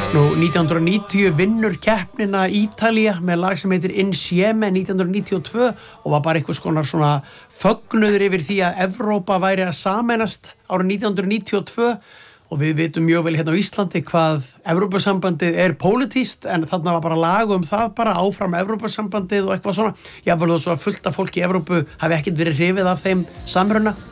Nú 1990 vinnur keppnina Ítalía með lag sem heitir Insieme 1992 og var bara einhvers konar svona fögnuður yfir því að Evrópa væri að sameinast árið 1992 og við vitum mjög vel hérna á Íslandi hvað Evrópusambandið er pólitískt en þarna var bara lag það bara áfram Evrópusambandið og eitthvað svona. Jafnvel þó svo að fullt af fólki í Evrópu hafi ekkert verið hrifið af þeim samruna.